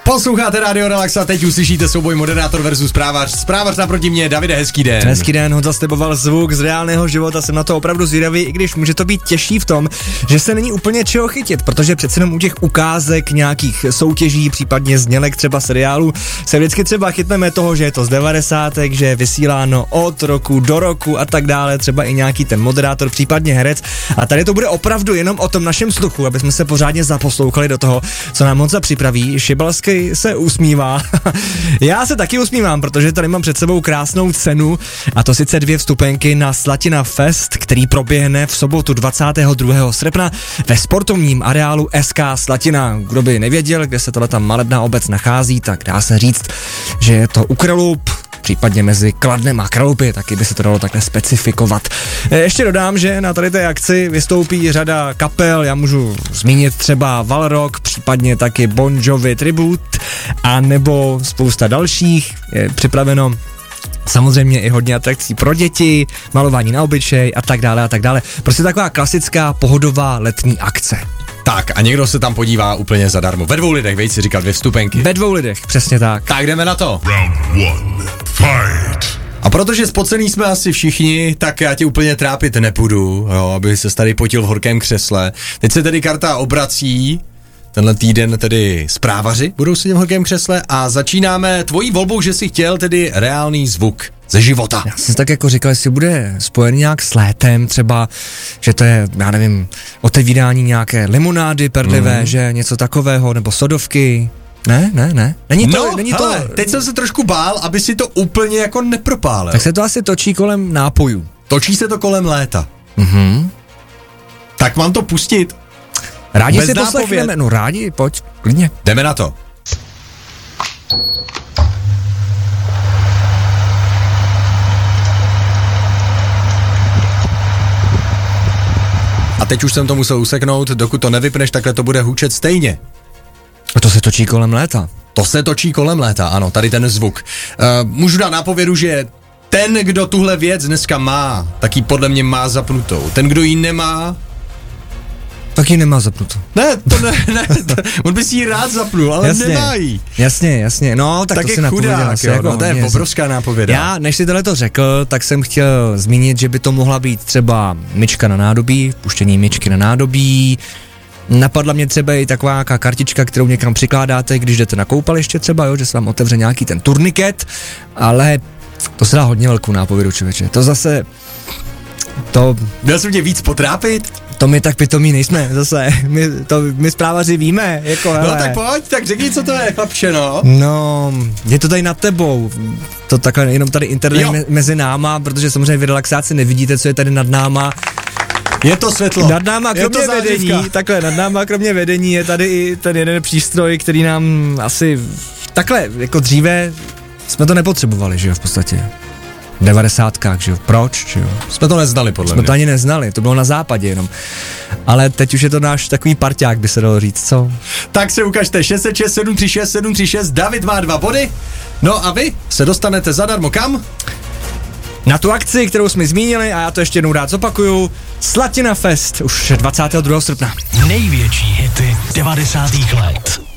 Posloucháte Radio Relax a teď uslyšíte souboj moderátor versus zprávař. Zprávař naproti mě, Davide, hezký den. Hezký den, Honza sliboval zvuk z reálného života, jsem na to opravdu zvědavý, i když může to být těžší v tom, že se není úplně čeho chytit, protože přece jenom u těch ukázek nějakých soutěží, případně znělek třeba seriálu, se vždycky třeba chytneme toho, že je to z 90, že je vysíláno od roku do roku a tak dále, třeba i nějaký ten moderátor, případně herec. A tady to bude opravdu jenom o tom našem sluchu, aby jsme se pořádně zaposlouchali do toho, co nám Honza připraví. Šibalský se usmívá. Já se taky usmívám, protože tady mám před sebou krásnou cenu, a to sice 2 vstupenky na Slatina Fest, který proběhne v sobotu 22. srpna ve sportovním areálu SK Slatina. Kdo by nevěděl, kde se tato malebná obec nachází, tak dá se říct, že je to u Kralupy, případně mezi Kladnem a Kralupy, taky by se to dalo takhle specifikovat. Ještě dodám, že na tady té akci vystoupí řada kapel, já můžu zmínit třeba Valrock, případně taky Bon Jovi Tribute, a nebo spousta dalších. Je připraveno samozřejmě i hodně atrakcí pro děti, malování na obličej a tak dále a tak dále. Prostě taková klasická pohodová letní akce. Tak a někdo se tam podívá úplně zadarmo. Ve 2 lidech, veď si říkal 2 vstupenky. Ve 2 lidech, přesně tak. Tak jdeme na to. Round 1, fight! A protože spocený jsme asi všichni, tak já tě úplně trápit nepůjdu, jo, aby se tady potil v horkém křesle. Teď se tedy karta obrací, tenhle týden tedy zprávaři budou sedět v horkém křesle a začínáme tvojí volbou, že jsi chtěl tedy reálný zvuk ze života. Já jsem tak jako říkal, jestli bude spojený nějak s létem, třeba, že to je, já nevím, otevírání nějaké limonády perlivé, že něco takového, nebo sodovky. Ne, není to, není to. Teď jsem se trošku bál, aby si to úplně jako nepropálil. Tak se to asi točí kolem nápojů. Točí se to kolem léta. Tak mám to pustit? Rádi Bez si nápověd. poslechneme, no rádi, pojď, klidně. Jdeme na to. A teď už jsem to musel useknout, dokud to nevypneš, takhle to bude hučet stejně. A to se točí kolem léta. To se točí kolem léta, ano, tady ten zvuk. Můžu dát nápovědu, že ten, kdo tuhle věc dneska má, tak ji podle mě má zapnutou. Ten, kdo ji nemá, Taky nemá zapnutou. ne, on by si ji rád zapnul, ale nemá jí. Jasně, no tak to je si napověděl chudák, asi, jo, jako no, to je hodně. obrovská nápověda. Já, než si tohleto řekl, tak jsem chtěl zmínit, že by to mohla být třeba myčka na nádobí, puštění myčky na nádobí. Napadla mě třeba i taková nějaká kartička, kterou někam přikládáte, když jdete na koupaliště třeba, jo, že se vám otevře nějaký ten turniket, ale to se dá hodně velkou nápovědu, člověče. To zase, Měl jsem tě víc potrápit? to my tak pitomí nejsme, zase, my zprávaři víme, jako hele. No tak pojď, tak řekni, co to je, chlapče, no. No, je to tady nad tebou, to takhle jenom tady internet mezi náma, protože samozřejmě v relaxáci nevidíte, co je tady nad náma. Je to světlo. Nad náma kromě vedení, nad náma kromě vedení je tady i ten jeden přístroj, který nám asi takhle, jako dříve jsme to nepotřebovali, že jo, v podstatě. V 90kách, že jo, proč, že jo. Jsme to neznali, podle mě. Jsme to ani neznali, to bylo na západě jenom. Ale teď už je to náš takový parťák, by se dalo říct, co? Tak se ukažte, 606 736 736, David má 2 body, no a vy se dostanete zadarmo kam? Na tu akci, kterou jsme zmínili, a já to ještě jednou rád zopakuju, Slatina Fest, už 22. srpna. Největší hity 90. let.